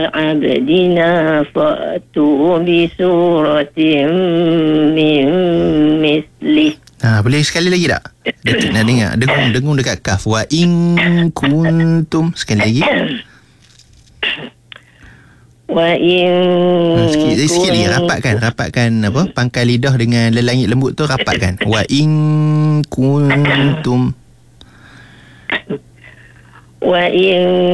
عبدنا فأتوا بسورة من مثله. Boleh sekali lagi tak? Datuk nak dengar. Dengung dekat kaf. Wa in kuntum. Sekali lagi. Wa in Sikit lagi. Rapatkan apa? Pangkal lidah dengan lelangit lembut tu rapatkan. Wa in kuntum. wa in